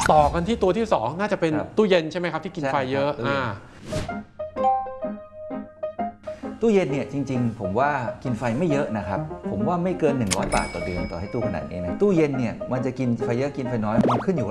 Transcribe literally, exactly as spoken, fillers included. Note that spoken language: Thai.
ต่อกันที่ตัวที่สองน่าจะเป็นตู้เย็นใช่ไหมครับที่กินไฟเยอะอ่าตู้เย็นเนี่ยจริงๆผมว่ากินไฟไม่เยอะนะครับผมว่าไม่เกินหนึ่งร้อยบาทต่อเดือนต่อให้ตู้ขนาดนี้นะตู้เย็นเนี่ยมันจะกินไฟเยอะกินไฟน้อยมันขึ้นอยู่